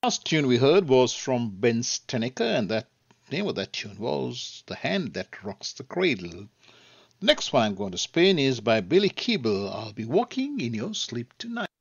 Last tune we heard was from Ben Steneker, and that name of that tune was The Hand That Rocks the Cradle. The next one I'm going to spin is by Billy Keeble. I'll be walking in your sleep tonight.